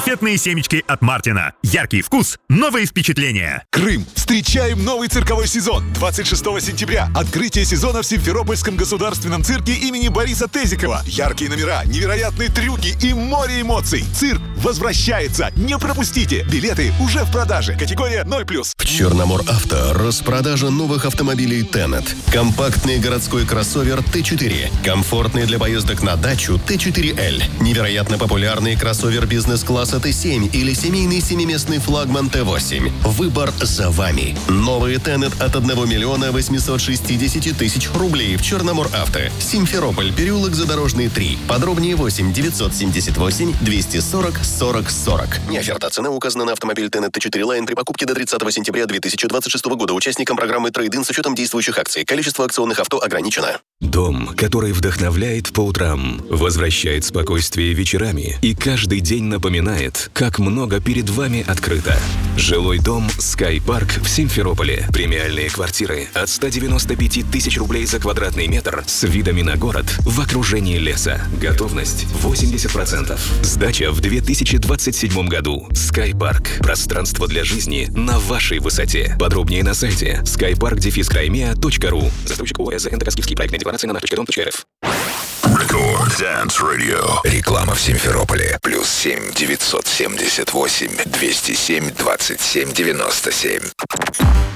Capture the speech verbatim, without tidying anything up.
Конфетные семечки от Мартина. Яркий вкус, новые впечатления. Крым. Встречаем новый цирковой сезон. двадцать шестого сентября. Открытие сезона в Симферопольском государственном цирке имени Бориса Тезикова. Яркие номера, невероятные трюки и море эмоций. Цирк возвращается. Не пропустите. Билеты уже в продаже. Категория ноль плюс. В Черномор Авто распродажа новых автомобилей Тенет. Компактный городской кроссовер Т четыре. Комфортный для поездок на дачу Т четыре Л. Невероятно популярный кроссовер бизнес-класса Т семь или семейный семиместный флагман Т восемь. Выбор за вами. Новый Тенет от одного миллиона восемьсот шестьдесят тысяч рублей в Черномор Авто. Симферополь, переулок Задорожный, три. Подробнее восемь девятьсот семьдесят восемь двести сорок сорок сорок. Не оферта. Цена указана на автомобиль Тенет Т четыре Line при покупке до тридцатого сентября две тысячи двадцать шестого года участникам программы Трейд-ин с учетом действующих акций. Количество акционных авто ограничено. Дом, который вдохновляет по утрам, возвращает спокойствие вечерами и каждый день напоминает, как много перед вами открыто. Жилой дом Sky Park в Симферополе. Премиальные квартиры от ста девяноста пяти тысяч рублей за квадратный метр с видами на город в окружении леса. Готовность восемьдесят процентов. Сдача в две тысячи двадцать седьмом году. Sky Park. Пространство для жизни на вашей высоте. Подробнее на сайте skypark дефис краймеа точка ру. Застройщик ОАЭ ЗН Каскивский проектная декларация на наш точка дом точка рф. Record Dance Radio. Реклама в Симферополе. Плюс семь девятьсот семьдесят восемь двести семь двадцать семь девяносто семь.